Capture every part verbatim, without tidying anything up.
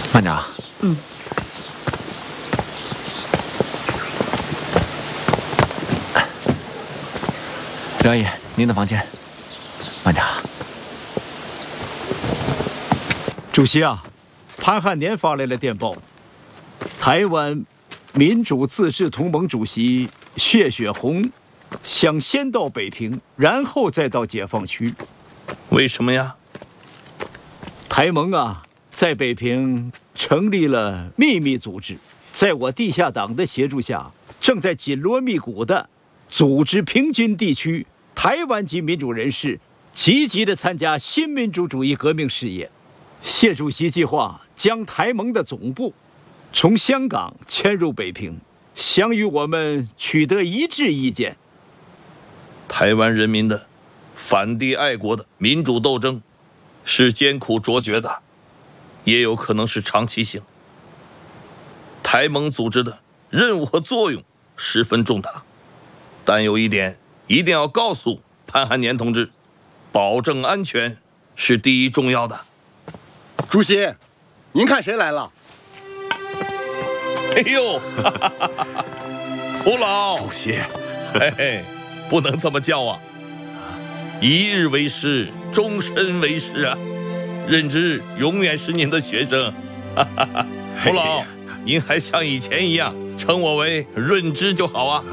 慢点啊。 嗯。 刘阿姨，您的房间。慢点啊。 主席啊，潘汉年发来了电报，台湾民主自治同盟主席谢雪红想先到北平，然后再到解放区。 为什么呀？ 台盟啊，在北平成立了秘密组织，在我地下党的协助下，正在紧锣密鼓地组织平津地区台湾籍民主人士积极地参加新民主主义革命事业。谢主席计划将台盟的总部从香港迁入北平，想与我们取得一致意见。 台湾人民的反帝爱国的民主斗争是艰苦卓绝的，也有可能是长期性。台盟组织的任务和作用十分重大，但有一点一定要告诉潘汉年同志，保证安全是第一重要的。 主席，您看谁来了？ 哎呦，哈哈哈哈胡老主席， 嘿嘿，不能这么叫啊！一日为师，终身为师啊！任之永远是您的学生。哈哈哈，胡老，您还像以前一样称我为润之就好啊！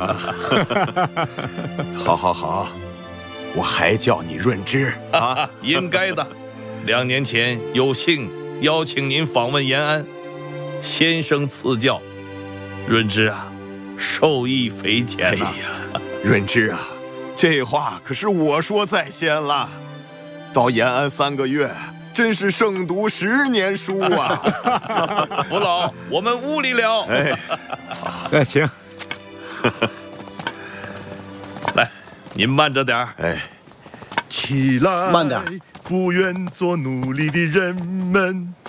好好好，我还叫你润之啊！ 应该的。两年前有幸邀请您访问延安，先生赐教，润之啊，受益匪浅呐、啊！ 哎呀，润之啊，这话可是我说在先了。到延安三个月，真是胜读十年书啊！ 福老，我们屋里聊。 哎， 哎，请。 来，您慢着点儿。 哎，起来， 慢点。 不愿做奴隶的人们，